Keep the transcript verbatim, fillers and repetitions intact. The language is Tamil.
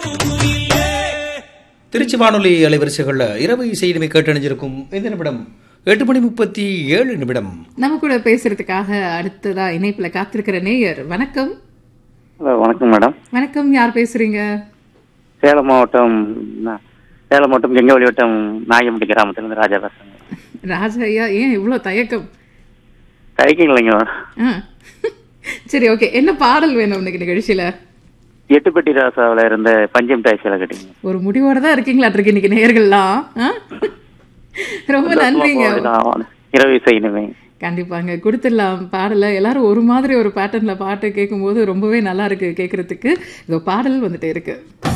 திருச்சி வானொலி அலைவரிசைகளில் இரவு இசை இனிமை கேட்டணிஞ்சிருக்கும் இந்த நிமிடம் எட்டு மணி முப்பத்தி ஏழு நிமிடம். நம்ம கூட பேசுறதுக்காக அடுத்ததா இணைப்புல காத்திருக்கிற நேயர். வணக்கம். வணக்கம் மேடம். வணக்கம், யார் பேசுறீங்க? சேலம் மாவட்டம் சேலம் மாவட்டம் கெங்கவழி வட்டம் நாயம்பட்டி கிராமத்திலிருந்து ராஜா பேசுறேன். ராஜா ஐயா, ஏன் இவ்வளவு தயக்கம்? தயக்கம் இல்லைங்க. சரி, ஓகே. என்ன பாடல் வேணும் இன்னைக்கு நிகழ்ச்சியில? எட்டுப்பட்டி ராசாவில இருந்த பஞ்சம் டாய் சில கட்டிங்க. ஒரு முடிவோட தான் இருக்கீங்களா இருக்கு இன்னைக்கு நேயர்கள்லாம். ரொம்ப நன்றிங்க. இரவு இசை இனிமை கண்டிப்பாங்க கொடுத்துடலாம் பாடல. எல்லாரும் ஒரு மாதிரி ஒரு பேட்டர்ன்ல பாட்டு கேட்கும் போது ரொம்பவே நல்லா இருக்கு கேட்கறதுக்கு. இதோ பாடல் வந்துட்டே இருக்கு.